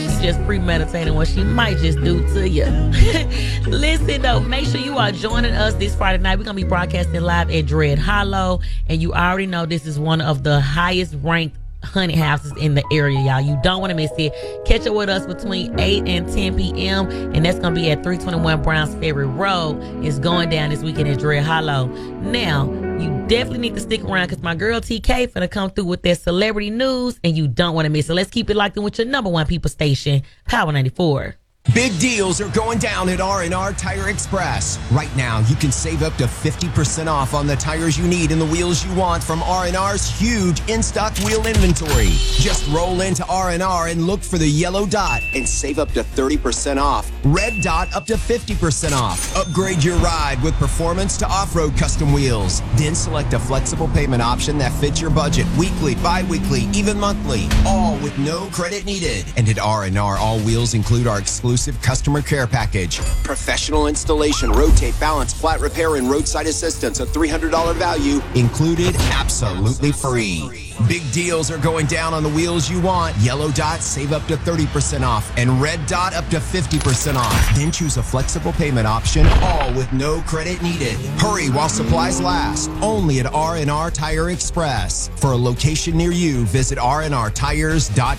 she's just premeditating what she might just do to you. Listen, though, make sure you are joining us this Friday night. We're going to be broadcasting live at Dread Hollow. And you already know this is one of the highest ranked haunted houses in the area, y'all. You don't want to miss it. Catch up with us between 8 and 10 p.m. And that's going to be at 321 Browns Ferry Road. It's going down this weekend at Dread Hollow. Now, you definitely need to stick around because my girl TK finna come through with their celebrity news and you don't want to miss it. Let's keep it locked in with your number one people station, Power 94. Big deals are going down at R&R Tire Express. Right now, you can save up to 50% off on the tires you need and the wheels you want from R&R's huge in-stock wheel inventory. Just roll into R&R and look for the yellow dot and save up to 30% off. Red dot up to 50% off. Upgrade your ride with performance to off-road custom wheels. Then select a flexible payment option that fits your budget weekly, bi-weekly, even monthly. All with no credit needed. And at R&R, all wheels include our exclusive customer care package. Professional installation, rotate, balance, flat repair, and roadside assistance. A $300 value included, absolutely free. Big deals are going down on the wheels you want. Yellow dot, save up to 30% off. And red dot, up to 50% off. Then choose a flexible payment option, all with no credit needed. Hurry while supplies last. Only at R&R Tire Express. For a location near you, visit rnrtires.com.